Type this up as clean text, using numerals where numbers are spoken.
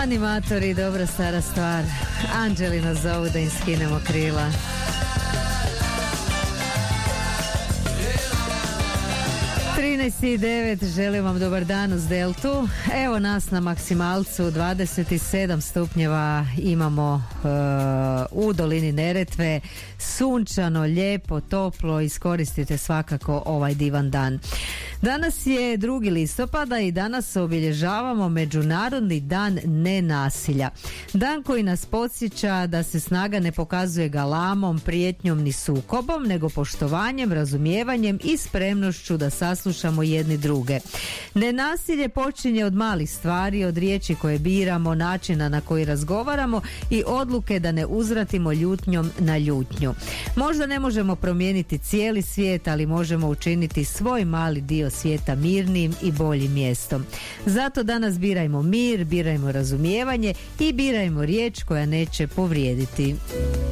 Animatori, dobra stara stvar. Anđeli nas zovu da im skinemo krila. I 9, želim vam dobar dan uz Deltu. Evo nas na maksimalcu, 27 stupnjeva imamo u dolini Neretve. Sunčano, lijepo, toplo, iskoristite svakako ovaj divan dan. Danas je 2. listopada i danas obilježavamo Međunarodni dan nenasilja. Dan koji nas podsjeća da se snaga ne pokazuje galamom, prijetnjom ni sukobom, nego poštovanjem, razumijevanjem i spremnošću da saslušamo jedni druge. Nenasilje počinje od malih stvari, od riječi koje biramo, načina na koji razgovaramo i odluke da ne uzvratimo ljutnjom na ljutnju. Možda ne možemo promijeniti cijeli svijet, ali možemo učiniti svoj mali dio svijeta mirnim i boljim mjestom. Zato danas birajmo mir, birajmo razumijevanje i birajmo riječ koja neće povrijediti.